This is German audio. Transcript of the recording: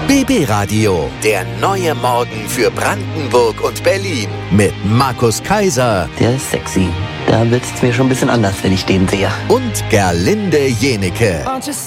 BB Radio, der neue Morgen für Brandenburg und Berlin mit Markus Kaiser. Der ist sexy. Da wird's mir schon ein bisschen anders, wenn ich den sehe. Und Gerlinde Jenecke.